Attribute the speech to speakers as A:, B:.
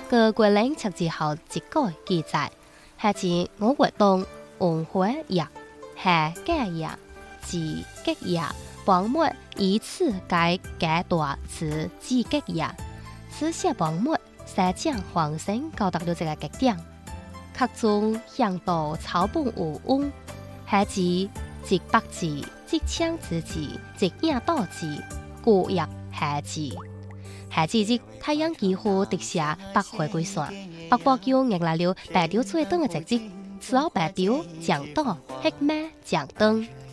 A: 個國領測之後一改記載，係指我活動文化業係假業、自結業，幫末以此該階段之自結業，此些幫末寫將黃生搞達到這個極點，各種向導草本無誤，係指即白字、即槍之字、即影刀字、古業係字。係指即太陽幾乎直寫白回歸線，白波叫迎來了白雕最燈嘅跡跡，此後白雕、將刀、黑馬、將燈。